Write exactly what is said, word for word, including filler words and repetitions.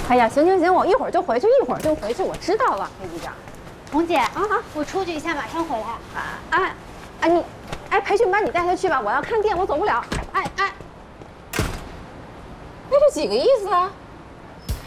哎呀，行行行，我一会儿就回去，一会儿就回去，我知道了，裴局长。 红姐啊啊， 我出去一下，马上回来。 啊哎，哎你，哎培训班你带他去吧，我要看店，我走不了。哎哎，那这几个意思啊？